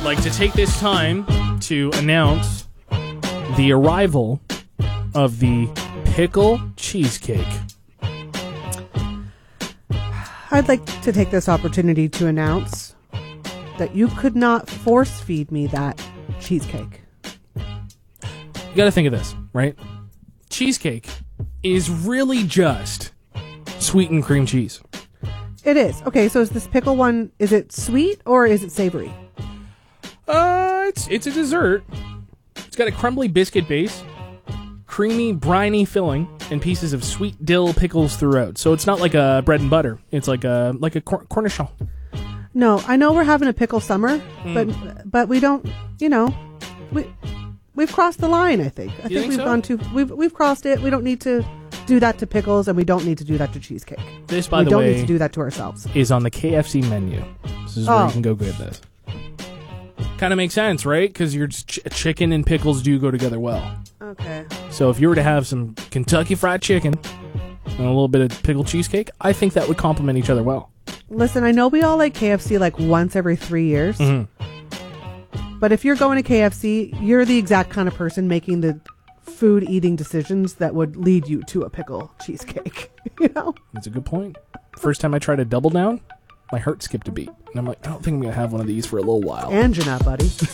like to take this time to announce the arrival of the pickle cheesecake. I'd like to take this opportunity to announce that you could not force feed me that cheesecake. You got to think of this, right? Cheesecake is really just sweetened cream cheese. It is. Okay, so is this pickle one, is it sweet or is it savory? It's a dessert. It's got a crumbly biscuit base, creamy, briny filling, and pieces of sweet dill pickles throughout. So it's not like a bread and butter. It's like a cornichon. No, I know we're having a pickle summer, but we don't, we've crossed the line, I think. I think we've so? gone too, we've crossed it. We don't need to do that to pickles, and we don't need to do that to cheesecake. This, by the way, we don't way, need to do that to ourselves. is on the KFC menu. This is where you can go get this. Kind of makes sense, right? Because your chicken and pickles do go together well. Okay. So if you were to have some Kentucky Fried Chicken and a little bit of pickle cheesecake, I think that would complement each other well. Listen, I know we all like KFC like once every 3 years. But if you're going to KFC, you're the exact kind of person making the food eating decisions that would lead you to a pickle cheesecake. That's a good point. First time I tried a double down, my heart skipped a beat. And I'm like, I don't think I'm going to have one of these for a little while. Angina, buddy.